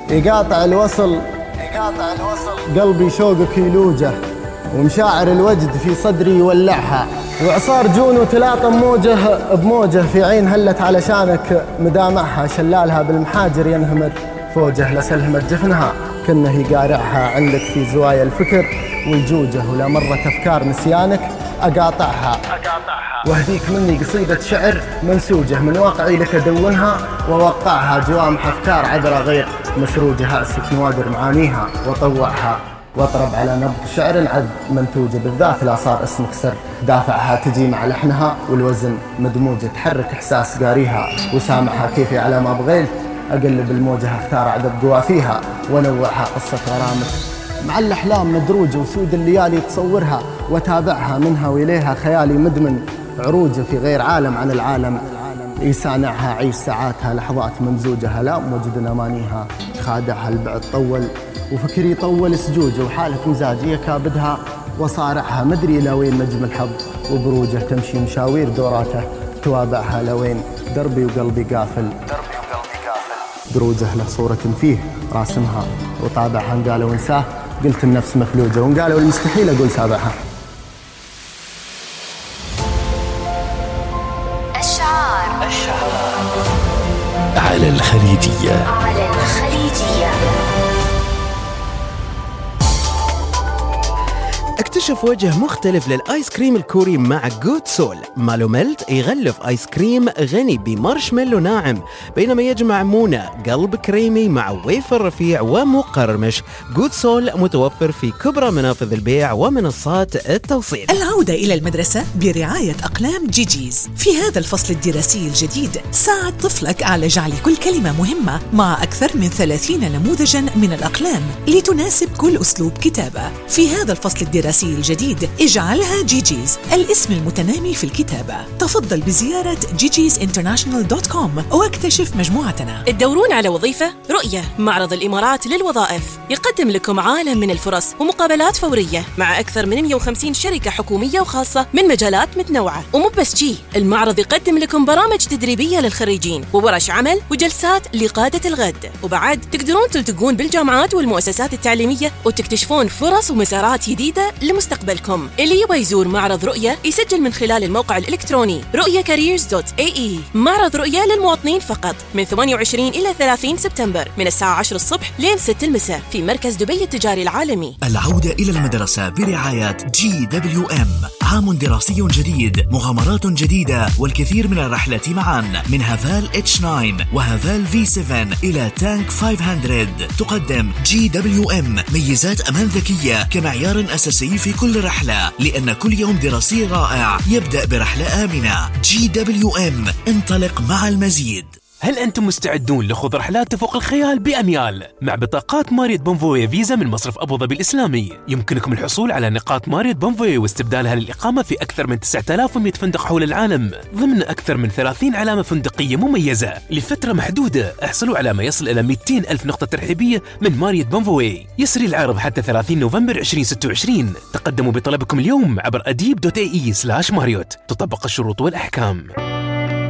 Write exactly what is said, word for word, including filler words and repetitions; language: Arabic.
يقاطع الوصل يقاطع الوصل قلبي شوقك يلوجه، ومشاعر الوجد في صدري يولعها، وعصار جون وتلاطم موجه بموجه في عين هلت علشانك مدامعها، شلالها بالمحاجر ينهمر فوجه لسلهمت جفنها كنه يقارعها، عندك في زوايا الفكر والجوجه، ولا مرة أفكار نسيانك أقاطعها واهديك مني قصيدة شعر منسوجة، من واقعي لك أدونها ووقعها، جوامح أفكار عذرة غير مسروجة، أأسف نوادر معانيها وطوعها، واطرب على نبض شعر عذب منتوجة، بالذات لا صار اسمك سر دافعها، تجي مع لحنها والوزن مدموجة، تحرك إحساس قاريها وسامعها، كيفي على ما بغيت أقلب الموجة، اختار عذب قوافيها ونوعها، قصة غرامك مع الأحلام مدروجة، وسود الليالي تصورها وتابعها، منها وإليها خيالي مدمن عروجة، في غير عالم عن العالم يصانعها، عيش ساعاتها لحظات ممزوجة، لا موجد أمانيها خادعها، البعد طول وفكري طول سجوجه، وحالة مزاجية كابدها وصارعها، مدري إلى وين نجم الحظ وبروجه، تمشي مشاوير دوراته توابعها، لوين دربي وقلبي قافل دروجه، له صورة فيه راسمها وطابعها، ان قالوا انساه قلت النفس مفلوجة، وان قالوا المستحيل أقول سابعها. الشعار على الخليجية على الخليجية. اكتشف وجه مختلف للآيس كريم الكوري مع جود سول. مالو ميلت يغلف آيس كريم غني بمارشميلو ناعم، بينما يجمع مونة قلب كريمي مع ويفر رفيع ومقرمش. جود سول متوفر في كبرى منافذ البيع ومنصات التوصيل. العودة إلى المدرسة برعاية أقلام جيجيز. في هذا الفصل الدراسي الجديد ساعد طفلك على جعل كل كلمة مهمة مع أكثر من ثلاثين نموذجا من الأقلام لتناسب كل أسلوب كتابة. في هذا الفصل الدراسي الجديد اجعلها جيجيز الاسم المتنامي في الكتابة. تفضل بزيارة جيجيز انترناشنال دوت كوم واكتشف مجموعتنا. تدورون على وظيفة؟ رؤية معرض الإمارات للوظائف يقدم لكم عالم من الفرص ومقابلات فورية مع أكثر من مئة وخمسين شركة حكومية وخاصة من مجالات متنوعة. ومو بس شي، المعرض يقدم لكم برامج تدريبية للخريجين وورش عمل وجلسات لقادة الغد، وبعد تقدرون تلتقون بالجامعات والمؤسسات التعليمية وتكتشفون فرص ومسارات جديدة لمستقبلكم. اللي يبغى يزور معرض رؤية يسجل من خلال الموقع الإلكتروني رؤية كاريرز دوت إيه إي. معرض رؤية للمواطنين فقط من ثمانية وعشرين إلى ثلاثين سبتمبر من الساعة عشرة الصبح لين ستة المساء في مركز دبي التجاري العالمي. العودة إلى المدرسة برعاية جي دبليو إم. عام دراسي جديد، مغامرات جديدة والكثير من الرحلات معا، من هافال إتش تسعة وهافال في سبعة إلى تانك خمسمئة. تقدم جي دبليو إم ميزات أمان ذكية كمعيار أساسي في كل رحلة، لأن كل يوم دراسي رائع يبدأ برحلة آمنة. جي دبليو إم، انطلق مع المزيد. هل أنتم مستعدون لخوض رحلات تفوق الخيال بأميال؟ مع بطاقات ماريوت بونفوي فيزا من مصرف أبو ظبي الإسلامي يمكنكم الحصول على نقاط ماريوت بونفوي واستبدالها للإقامة في أكثر من تسعة آلاف ومئة فندق حول العالم ضمن أكثر من ثلاثين علامة فندقية مميزة لفترة محدودة. احصلوا على ما يصل إلى مئتين ألف نقطة ترحيبية من ماريوت بونفوي. يسري العرض حتى ثلاثين نوفمبر ألفين وستة وعشرين. تقدموا بطلبكم اليوم عبر أديب دوت إيه إي سلاش ماريوت. تطبق الشروط والأحكام.